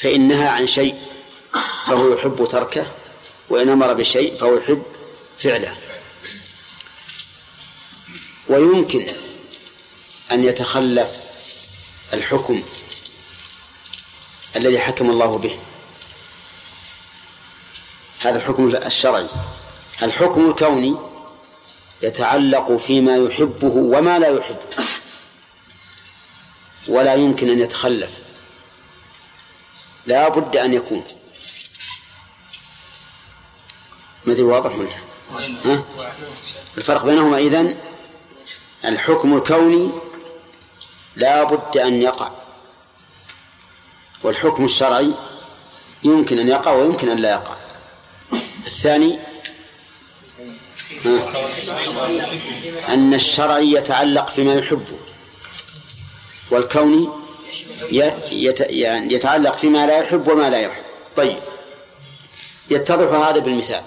فإن نهى عن شيء فهو يحب تركه، وإن أمر بشيء فهو يحب فعله. ويمكن أن يتخلف الحكم الذي حكم الله به، هذا الحكم الشرعي. الحكم الكوني يتعلق فيما يحبه وما لا يحبه، ولا يمكن أن يتخلف، لا بد أن يكون. مثل واضح ولا ها؟ الفرق بينهما إذن الحكم الكوني لا بد أن يقع، والحكم الشرعي يمكن أن يقع ويمكن أن لا يقع. الثاني أن الشرعي يتعلق فيما يحبه، والكوني يتعلق فيما لا يحب وما لا يحب. طيب، يتضح هذا بالمثال.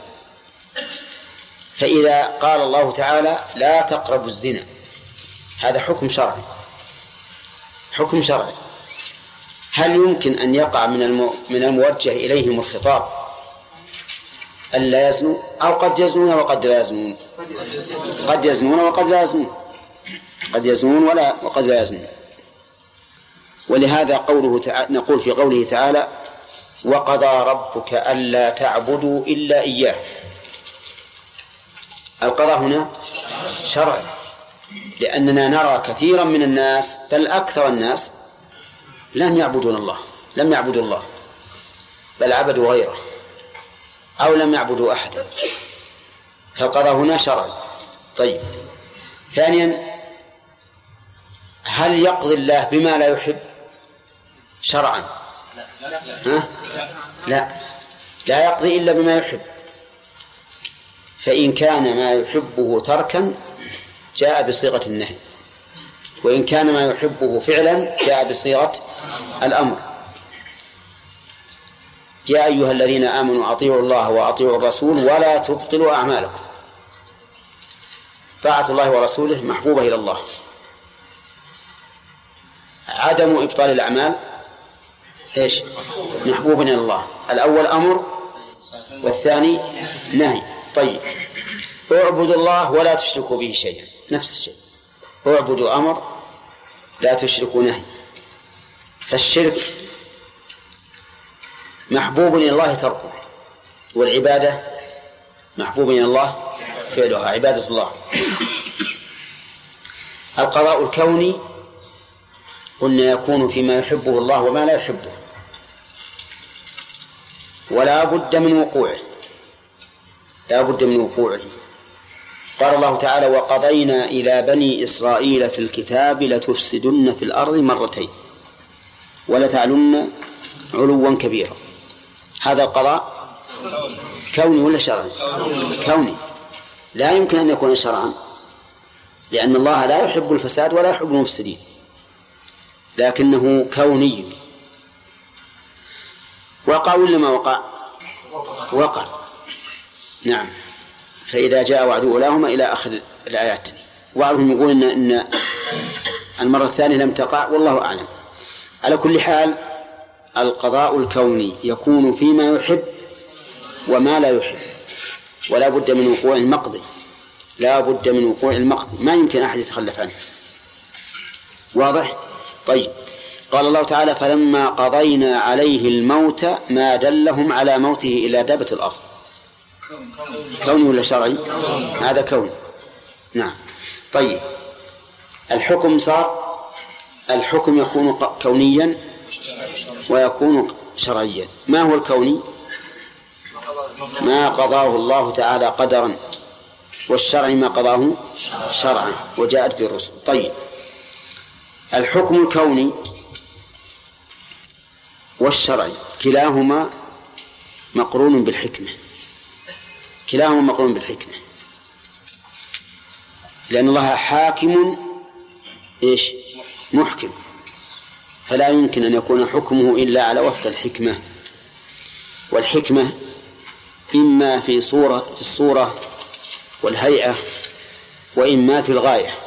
فإذا قال الله تعالى لا تقربوا الزنا، هذا حكم شرعي، حكم شرعي. هل يمكن أن يقع من الموجه إليهم الخطاب ألا يزنوا، أو قد يزنون وقد لا يزنون؟ قد يزنون وقد لا يزنون، قد يزنون وقد لا يزنون. ولهذا نقول في قوله تعالى وقضى ربك ألا تعبدوا إلا إياه، القضاء هنا شرعي، لأننا نرى كثيرا من الناس بل أكثر الناس لم يعبدوا الله، بل عبدوا غيره أو لم يعبدوا أحدا، فالقضاء هنا شرعي. طيب، ثانيا، هل يقضي الله بما لا يحب شرعا؟ لا يقضي إلا بما يحب. فإن كان ما يحبه تركا جاء بصيغة النهي، وإن كان ما يحبه فعلا جاء بصيغة الأمر. يا أيها الذين آمنوا أطيعوا الله وأطيعوا الرسول ولا تبطلوا أعمالكم. طاعة الله ورسوله محبوبة إلى الله، عدم إبطال الأعمال إيش؟ محبوب إلى الله. الأول أمر والثاني نهي. طيب، اعبدوا الله ولا تشركوا به شيئا، نفس الشيء، اعبدوا أمر لا تشركوا نهي. فالشرك محبوب إلى الله تركه، والعبادة محبوب إلى الله فعلها، عبادة الله. القضاء الكوني قلنا يكون فيما يحبه الله وما لا يحبه، ولا بد من وقوعه، لا بد من وقوعه. قال الله تعالى وقضينا إلى بني إسرائيل في الكتاب لتفسدن في الأرض مرتين ولتعلن علوا كبيرا. هذا القضاء كوني ولا شرعي؟ كوني، لا يمكن أن يكون شرعا، لأن الله لا يحب الفساد ولا يحب المفسدين، لكنه كوني. وقع ولا ما وقع؟ وقع، نعم. فإذا جاء وعد أولاهما إلى آخر الآيات. بعضهم يقول إن المرة الثانية لم تقع، والله أعلم. على كل حال القضاء الكوني يكون فيما يحب وما لا يحب، ولا بد من وقوع المقضي، لا بد من وقوع المقضي، ما يمكن أحد يتخلف عنه. واضح؟ طيب، قال الله تعالى فلما قضينا عليه الموت ما دلهم على موته إلا دابة الأرض. كوني ولا شرعي؟ هذا كون، نعم. طيب، الحكم صار، الحكم يكون كونيا ويكون شرعيا. ما هو الكوني؟ ما قضاه الله تعالى قدرا، والشرعي ما قضاه شرعا وجاءت به الرسل. طيب، الحكم الكوني والشرعي كلاهما مقرون بالحكمة، كلاهما مقرون بالحكمة، لأن الله حاكم إيش؟ محكم، فلا يمكن أن يكون حكمه إلا على وفق الحكمة. والحكمة إما في الصورة والهيئة، وإما في الغاية،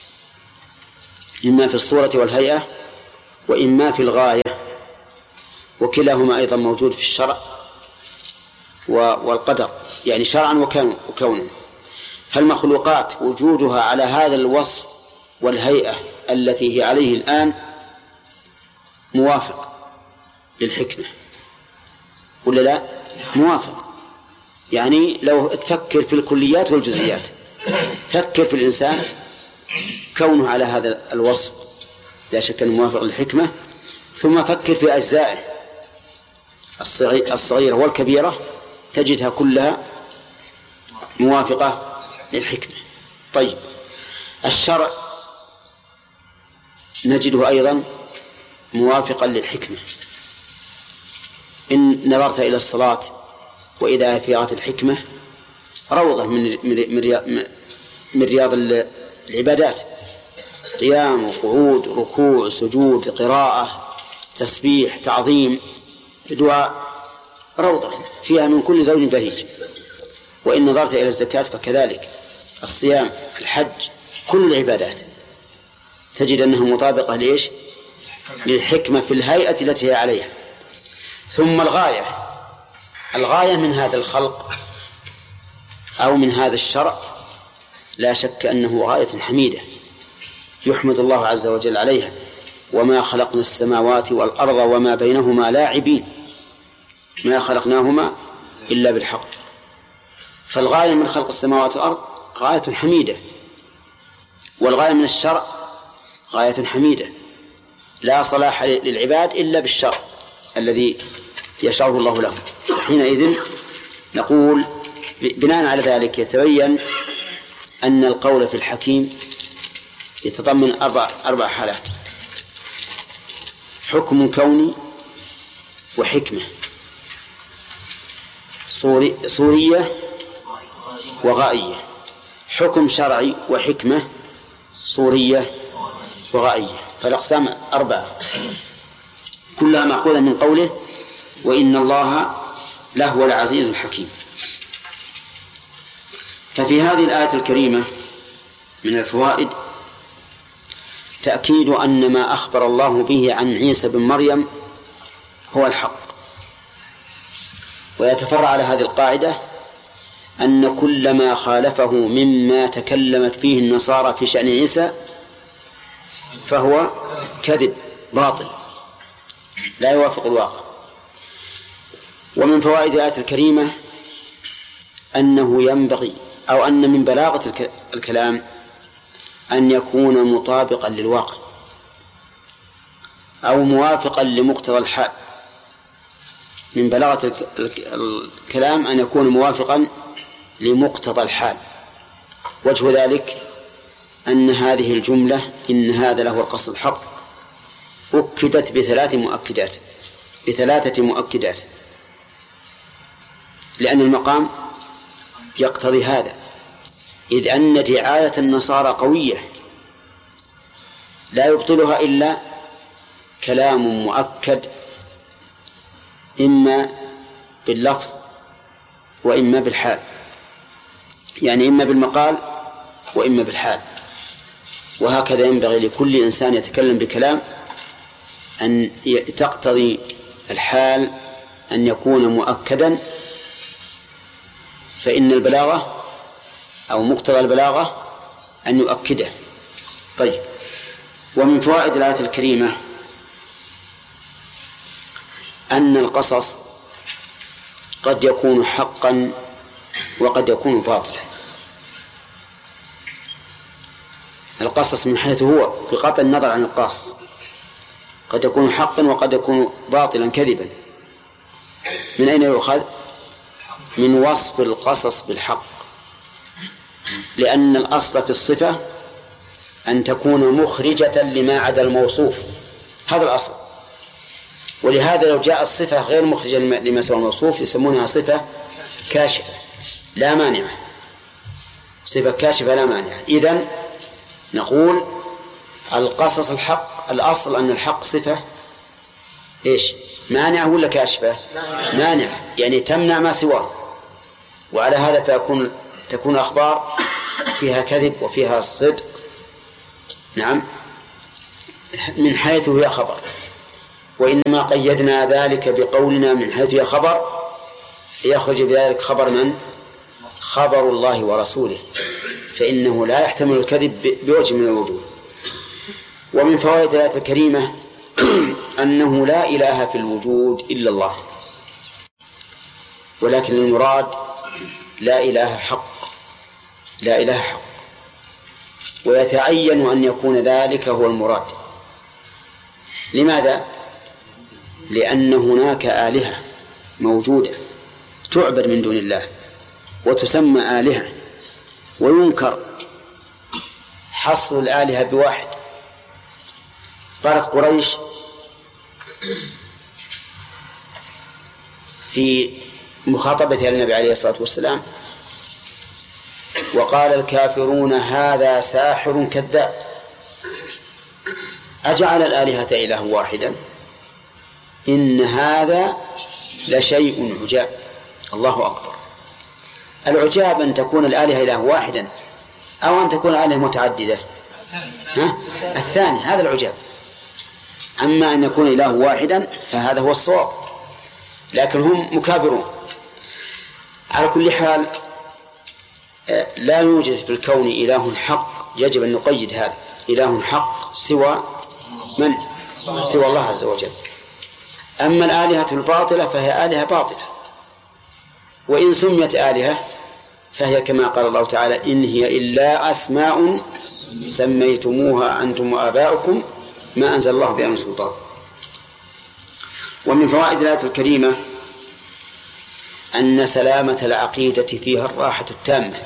إما في الصورة والهيئة وإما في الغاية. وكلاهما أيضا موجود في الشرع والقدر، يعني شرعا وكونا. فالمخلوقات وجودها على هذا الوصف والهيئة التي هي عليه الآن موافق للحكمة ولا لا؟ موافق. يعني لو تفكر في الكليات والجزئيات، فكر في الإنسان كونه على هذا الوصف لا شك أنه موافق للحكمة، ثم فكر في أجزائه الصغيرة والكبيرة تجدها كلها موافقة للحكمة. طيب، الشرع نجده أيضا موافقا للحكمة. إن نظرت إلى الصلاة وإذا في غاية الحكمة روضة من رياض العبادات، قيام وقعود ركوع سجود قراءة تسبيح تعظيم دعاء، روضة فيها من كل زوج بهيج. وإن نظرت إلى الزكاة فكذلك، الصيام الحج كل العبادات تجد أنها مطابقة لإيش؟ للحكمة في الهيئة التي هي عليها. ثم الغاية من هذا الخلق أو من هذا الشرع لا شك أنه غاية حميدة يحمد الله عز وجل عليها. وما خلقنا السماوات والأرض وما بينهما لاعبين ما خلقناهما إلا بالحق. فالغاية من خلق السماوات والأرض غاية حميدة، والغاية من الشرع غاية حميدة. لا صلاح للعباد إلا بالشرع الذي يشرعه الله لهم. حينئذ نقول بناء على ذلك يتبين أن القول في الحكيم يتضمن أربع حالات: حكم كوني وحكمة صورية وغائية، حكم شرعي وحكمة صورية وغائية. فالأقسام 4 كلها مأخوذة من قوله وإن الله لهو العزيز الحكيم. ففي هذه الآية الكريمة من الفوائد تأكيد أن ما أخبر الله به عن عيسى بن مريم هو الحق. ويتفرع على هذه القاعدة أن كل ما خالفه مما تكلمت فيه النصارى في شأن عيسى فهو كذب باطل لا يوافق الواقع. ومن فوائد الآية الكريمة أنه ينبغي أو أن من بلاغة الكلام أن يكون مطابقا للواقع أو موافقا لمقتضى الحال. من بلاغة الكلام أن يكون موافقا لمقتضى الحال. وجه ذلك أن هذه الجملة إن هذا له القصد الحق أكدت بثلاثة مؤكدات، لأن المقام يقتضي هذا، إذ أن دعاية النصارى قوية لا يبطلها إلا كلام مؤكد إما باللفظ وإما بالحال، يعني إما بالمقال وإما بالحال. وهكذا ينبغي لكل إنسان يتكلم بكلام أن تقتضي الحال أن يكون مؤكدا، فإن البلاغة أو مقتضى البلاغة أن يؤكده. طيب، ومن فوائد الآية الكريمة أن القصص قد يكون حقا وقد يكون باطلا. القصص من حيث هو بقطع النظر عن القاص قد يكون حقا وقد يكون باطلا كذبا. من أين يؤخذ؟ من وصف القصص بالحق، لأن الأصل في الصفة أن تكون مخرجة لما عدا الموصوف، هذا الأصل. ولهذا لو جاءت صفة غير مخرجة لما سوى الموصوف يسمونها صفة كاشفة لا مانعة، صفة كاشفة لا مانعة. إذن نقول القصص الحق، الأصل أن الحق صفة إيش؟ مانعة ولا كاشفة؟ مانعة، يعني تمنع ما سواه. وعلى هذا تكون أخبار فيها كذب وفيها صدق، نعم، من حيث هي خبر. وإنما قيدنا ذلك بقولنا من حيث هي خبر يخرج بذلك خبر من؟ خبر الله ورسوله، فإنه لا يحتمل الكذب بوجه من الوجوه. ومن فوائد الآية الكريمة أنه لا إله في الوجود إلا الله، ولكن المراد لا إله حق، لا إله حق، ويتعين أن يكون ذلك هو المراد. لماذا؟ لأن هناك آلهة موجودة تعبد من دون الله وتسمى آلهة، وينكر حصر الآلهة بواحد. قالت قريش في مخاطبتها للنبي عليه الصلاة والسلام: وقال الكافرون هذا ساحر كذاب أجعل الآلهة إله واحدا إن هذا لشيء عجاب. الله أكبر. العجاب أن تكون الآلهة إله واحدا أو أن تكون الآلهة متعددة. الثاني هذا العجاب. أما أن يكون إله واحدا فهذا هو الصواب، لكن هم مكابرون. على كل حال لا يوجد في الكون إله حق، يجب أن نقيد هذا، إله حق سوى من؟ سوى الله عز وجل. أما الآلهة الباطلة فهي آلهة باطلة، وإن سميت آلهة فهي كما قال الله تعالى: إن هي إلا أسماء سميتموها أنتم وآباؤكم ما أنزل الله بها من سلطان. ومن فوائد الآية الكريمة أن سلامة العقيدة فيها الراحة التامة،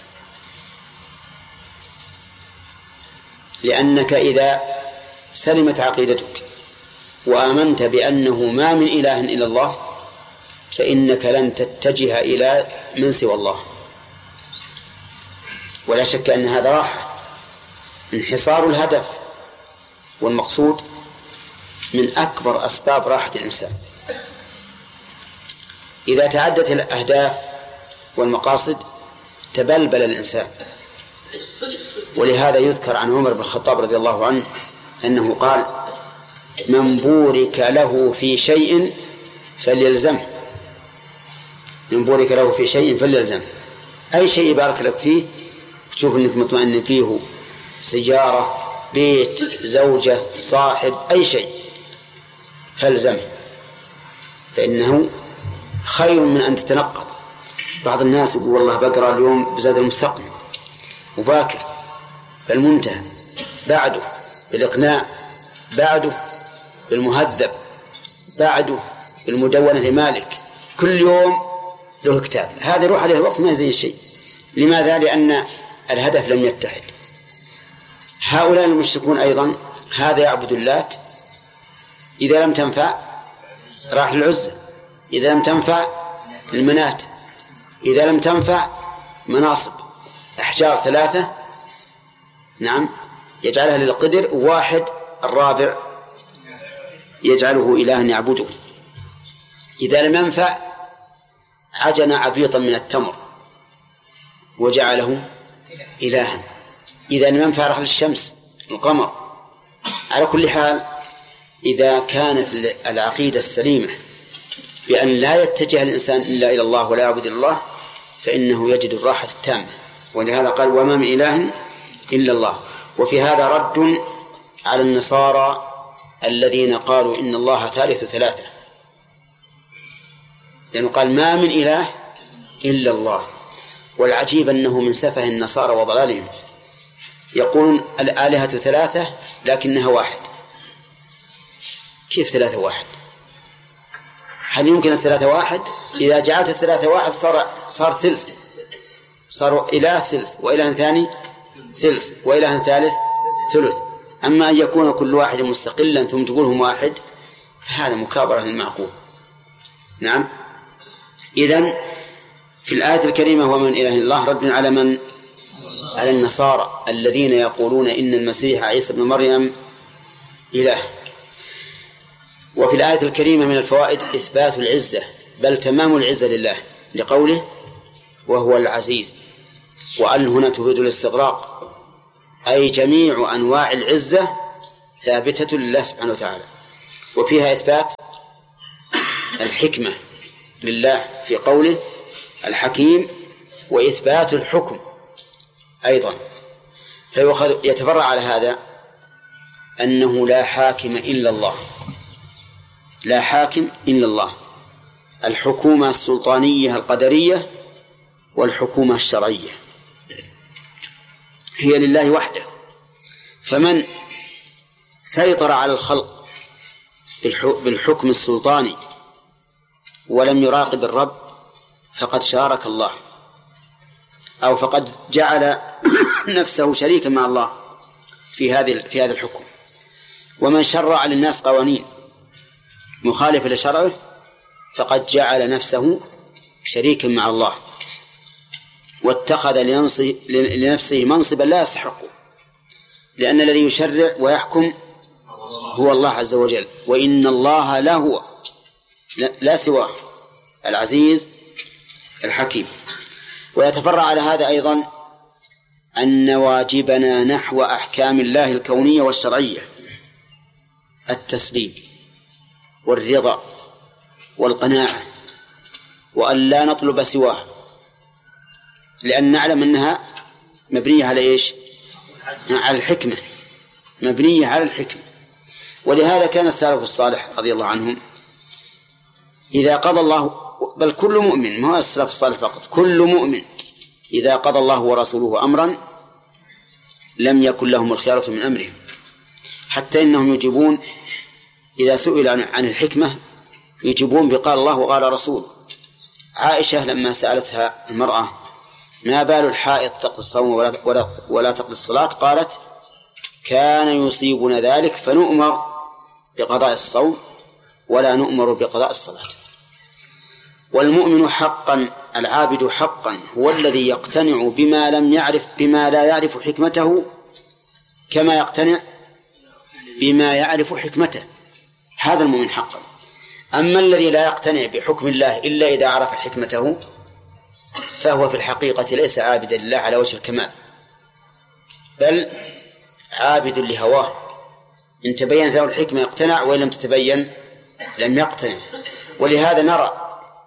لأنك إذا سلمت عقيدتك وآمنت بأنه ما من إله إلا الله فإنك لن تتجه إلى من سوى الله، ولا شك أن هذا راحة. انحصار الهدف والمقصود من أكبر أسباب راحة الإنسان. إذا تعدت الأهداف والمقاصد تبلبل الإنسان. ولهذا يذكر عن عمر بن الخطاب رضي الله عنه أنه قال: من بورك له في شيء فليلزمه. من بورك له في شيء فليلزمه، أي شيء يبارك لك فيه تشوف أنك مطمئن فيه، سيارة، بيت، زوجة، صاحب، أي شيء فالزمه، فإنه خير من أن تتنقل. بعض الناس يقول: والله بقرأ اليوم بزاد المستقبل وباكر، بالمنتهى، بعده بالإقناع، بعده بالمهذب، بعده بالمدونة لمالك، كل يوم له كتاب. هذا يروح عليه الوقت ما يزين شيء. لماذا؟ لأن الهدف لم يتحد. هؤلاء المشركون أيضا هذا يعبد اللات، إذا لم تنفع راح للعزة، إذا لم تنفع المنات، إذا لم تنفع مناصب، أحجار 3 نعم يجعلها للقدر، وواحد الرابع يجعله إلها يعبده. إذا لم ينفع عجن عبيطا من التمر وجعله إلها، إذا لم ينفع رحل الشمس القمر. على كل حال إذا كانت العقيدة السليمة بأن لا يتجه الإنسان إلا إلى الله ولا يعبد الله فإنه يجد الراحة التامة. ولهذا قال: وما من إله إلا الله. وفي هذا رد على النصارى الذين قالوا إن الله ثالث 3، لأنه قال: ما من إله إلا الله. والعجيب أنه من سفه النصارى وضلالهم، يقولون الآلهة 3 لكنها واحد. كيف 3 واحد؟ هل يمكن 3 واحد؟ إذا جعلت 3 واحد صار ثلث، صار إله ثلث، وإله ثاني ثلث، وإله ثالث ثلث. أما أن يكون كل واحد مستقلا ثم تقولهم واحد فهذا مكابرة للمعقول. نعم. إذن في الآية الكريمة ومن إله الله رد على من؟ على النصارى الذين يقولون إن المسيح عيسى بن مريم إله. وفي الآية الكريمة من الفوائد إثبات العزة، بل تمام العزة لله، لقوله: وهو العزيز. وأن هنا تفيد الاستغراق، أي جميع أنواع العزة ثابتة لله سبحانه وتعالى. وفيها إثبات الحكمة لله في قوله الحكيم، وإثبات الحكم أيضا. يتفرع على هذا أنه لا حاكم إلا الله، لا حاكم إلا الله، الحكومة السلطانية القدرية والحكومة الشرعية هي لله وحده. فمن سيطر على الخلق بالحكم السلطاني ولم يراقب الرب فقد شارك الله، أو فقد جعل نفسه شريكا مع الله في هذا الحكم. ومن شرع للناس قوانين مخالفة لشرعه فقد جعل نفسه شريكا مع الله، واتخذ لنفسه منصبا لا يستحقه، لأن الذي يشرع ويحكم هو الله عز وجل، وإن الله لهو لا سواه العزيز الحكيم. ويتفرع على هذا أيضا أن واجبنا نحو أحكام الله الكونية والشرعية التسليم والرضا والقناعة، وأن لا نطلب سواه، لأن نعلم أنها مبنية على إيش؟ على الحكمة، مبنية على الحكمة. ولهذا كان السلف الصالح رضي الله عنهم إذا قضى الله، بل كل مؤمن، ما هو السلف الصالح فقط، كل مؤمن إذا قضى الله ورسوله أمرا لم يكن لهم الخيارة من أمرهم، حتى إنهم يجيبون إذا سئل عن الحكمة يجيبون بقال الله وقال رسوله. عائشة لما سألتها المرأة ما بال الحائض تقضي الصوم ولا تقضي الصلاة، قالت كان يصيبنا ذلك فنؤمر بقضاء الصوم ولا نؤمر بقضاء الصلاة. والمؤمن حقا العابد حقا هو الذي يقتنع بما لا يعرف حكمته كما يقتنع بما يعرف حكمته، هذا المؤمن حقا. أما الذي لا يقتنع بحكم الله إلا إذا عرف حكمته فهو في الحقيقة ليس عابدا لله على وجه الكمال، بل عابد لهواه. إن تبين له الحكمة يقتنع، وإن لم تتبين لم يقتنع. ولهذا نرى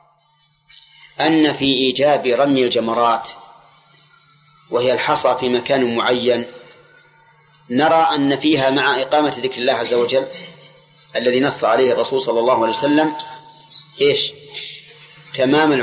أن في إيجاب رمي الجمرات وهي الحصى في مكان معين، نرى أن فيها مع إقامة ذكر الله عز وجل الذي نص عليه الرسول صلى الله عليه وسلم إيش؟ تمام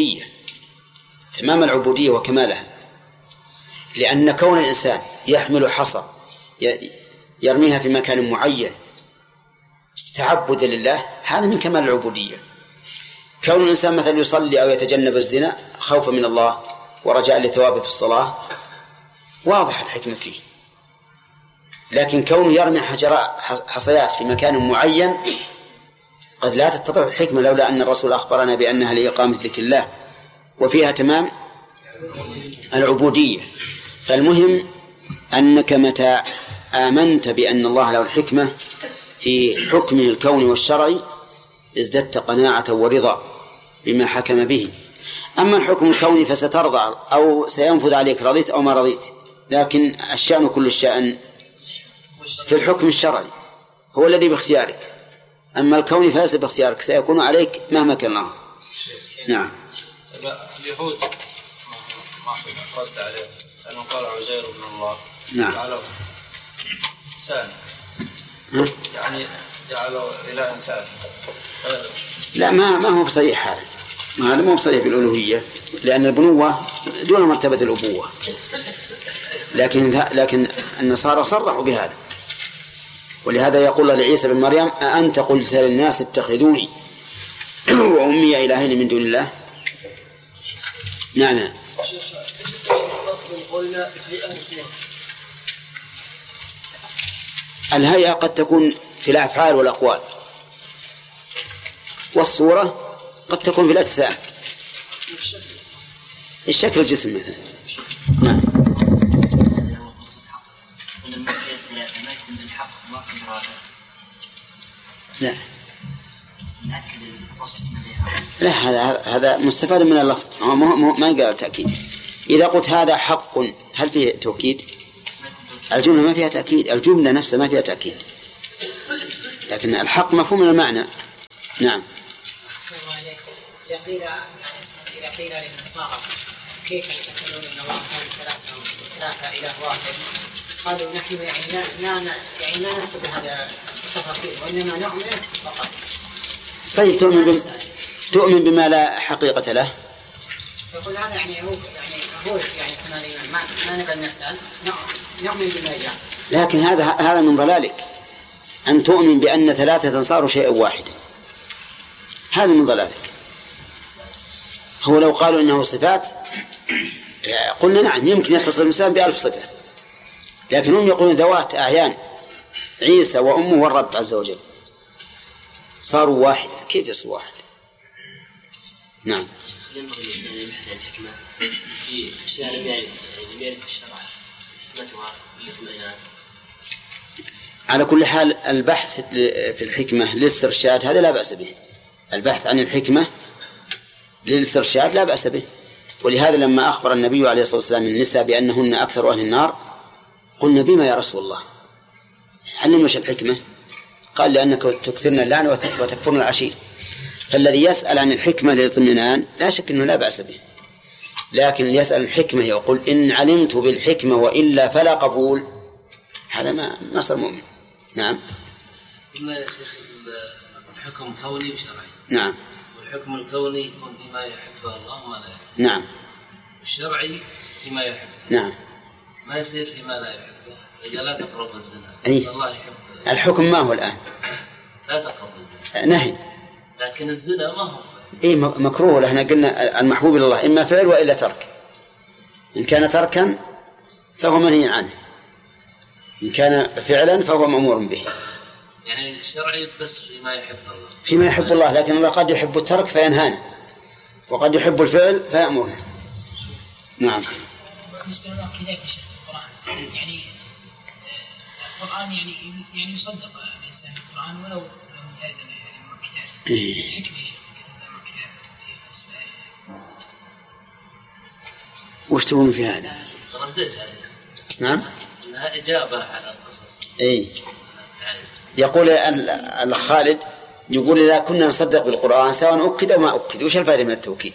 العبودية وكمالها. لأن كون الإنسان يحمل حصى يرميها في مكان معين تعبدا لله هذا من كمال العبودية. كون الإنسان مثلا يصلي أو يتجنب الزنا خوفا من الله ورجاء لثوابه في الصلاة واضح الحكمة فيه. لكن كونه يرمي حصيات في مكان معين قد لا تتضح الحكمة، لولا أن الرسول أخبرنا بأنها لإقامة ذكر الله وفيها تمام العبودية. فالمهم أنك متى آمنت بأن الله له الحكمة في حكمه الكوني والشرعي ازددت قناعة ورضا بما حكم به. أما الحكم الكوني فسترضى أو سينفذ عليك رضيت أو ما رضيت، لكن الشأن كل الشأن في الحكم الشرعي هو الذي باختيارك. أما الكوني فليس باختيارك، سيكون عليك مهما كان الله. نعم. اليهود ما قصد عليه أنه قال عزير بن الله. نعم. جعله ثاني، يعني جعله إله ثاني. لا ما هو بصريح هذا مو بصريح بالألوهية، لأن البنوة دون مرتبة الأبوة، لكن النصارى صرحوا بهذا. ولهذا يقول لعيسى بن مريم أأنت قلت للناس اتخذوني وأمي إلهين من دون الله. نعم. الهيئة قد تكون في الأفعال والأقوال، والصورة قد تكون في الأجسام، الشكل الجسم مثلا. نعم. لا هذا مستفاد من اللفظ، ما قال تأكيد. إذا قلت هذا حق هل فيه توكيد؟ الجملة ما فيها تأكيد، الجملة نفسها ما فيها تأكيد، لكن لكن الحق مفهوم من المعنى. نعم. إذا قيل للنصارى كيف يقولون إن الله كان ثلاثة إله واحد، قالوا نحن يعني لا نأخذ هذا التفاصيل وإنما نؤمن فقط. طيب تؤمن بما لا حقيقة له؟ يقول هذا يعني هو كما ما نقدر نسأل نؤمن بما جاء. لكن هذا من ضلالك، أن تؤمن بأن ثلاثة صاروا شيئا واحدا، هذا من ضلالك. هو لو قالوا إنه صفات قلنا نعم يمكن يتصل الإنسان ب1000 صفة، لكن هم يقولون ذوات أعيان، عيسى وأمه والرب عز وجل صاروا واحد، كيف يصير واحد؟ نعم. ينبغي الإنسان أن يبحث عن الحكمة في أشياء لم يرد في الشرع، حكمتها الاطمئنان. على كل حال البحث في الحكمة للاسترشاد هذا لا بأس به، البحث عن الحكمة للاسترشاد لا بأس به. ولهذا لما أخبر النبي عليه الصلاة والسلام النساء بأنهن أكثر أهل النار قلنا بما يا رسول الله؟ علمنا وش الحكمة؟ قال لأنك تكثرن اللعن وتكفرن العشير. فالذي يسأل عن الحكمة للاطمئنان لا شك أنه لا بأس به، لكن يسأل الحكمة يقول إن علمت بالحكمة وإلا فلا قبول، هذا ما صار مؤمن. نعم. قلنا يا شيخ الحكم كوني وشرعي. نعم. والحكم الكوني يكون فيما يحبه الله وما لا يحبه. نعم. الشرعي فيما يحبه. نعم. ما يصير فيما لا يحبه. إذا لا تقربوا الزنا. أي. الله يحبه. الحكم ما هو الآن؟ لا تقربوا الزنا. نهي. لكن الزنا ما هو. إيه مكروه. احنا قلنا المحبوب إلى الله إما فعل وإلا ترك. إن كان تركا فهو منهي عنه، إن كان فعلا فهو مأمور به. يعني الشرعي بس فيما يحب الله. فيما يحب الله، لكن الله قد يحب الترك فينهانا، وقد يحب الفعل فيأمرنا. نعم. بالنسبة للمؤكدات يا شيخ القرآن، يعني القرآن يعني يصدق الإنسان القرآن ولو لم ترد المؤكدات. الحكمة يا شيخ كثرة المؤكدات بالنسبة وش تقولون في هذا؟ رديت هذه. نعم. إنها إجابة على القصص. إيه. يقول الخالد يقول إذا كنا نصدق بالقرآن سواء أكد أو ما أكد وش الفائدة من التوكيد؟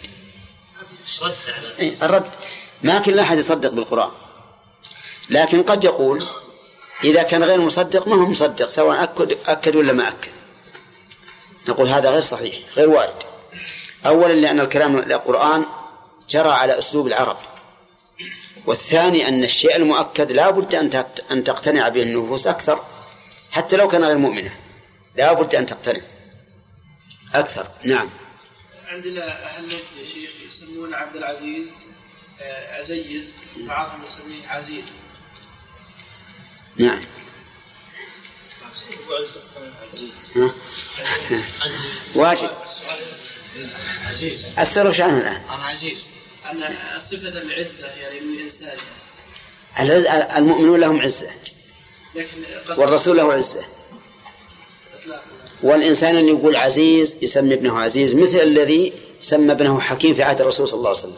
الرد ما كل أحد يصدق بالقرآن، لكن قد يقول إذا كان غير مصدق ما هو مصدق سواء أكد ولا ما أكد. نقول هذا غير صحيح، غير وارد. أولا لأن الكلام القرآن جرى على أسلوب العرب، والثاني أن الشيء المؤكد لا بد أن تقتنع به النفوس أكثر، حتى لو كان غير مؤمنة لا بد أن تقتنع أكثر. نعم. عندنا أهل نجد يا شيخ يسمون عبد العزيز عزيز، بعضهم يسميه عزيز. نعم. واجد. أسألوا شو عنه الآن؟ عزيز أن صفة العزة يعني للإنسان. المؤمنون لهم عزة والرسول له عزة، والإنسان اللي يقول عزيز يسمي ابنه عزيز، مثل الذي سمى ابنه حكيم في عهد الرسول صلى الله عليه وسلم.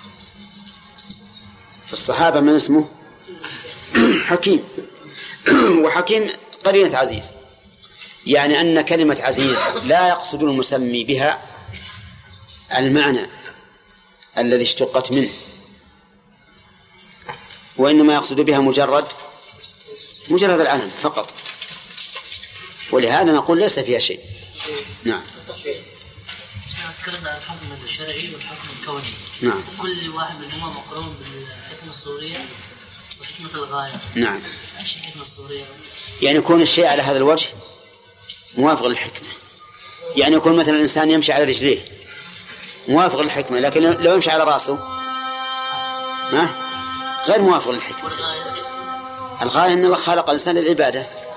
في الصحابة من اسمه حكيم، وحكيم قرينة عزيز، يعني أن كلمة عزيز لا يقصد المسمي بها المعنى الذي اشتقت منه، وإنما يقصد بها مجرد العلم فقط، ولهذا نقول ليس فيها شيء. نعم. تكلمنا عن الحكم الشرعي والحكم الكوني. نعم. كل واحد منهما مقرون بالحكمة الصورية وحكمة الغاية. نعم. ايش الحكمة الصورية؟ يعني يكون الشيء على هذا الوجه موافق للحكمة، يعني يكون مثلا الإنسان يمشي على رجليه موافق للحكمة، لكن لو يمشي على رأسه غير موافق للحكمة. الغاية أن الله خلق الإنسان للعبادة،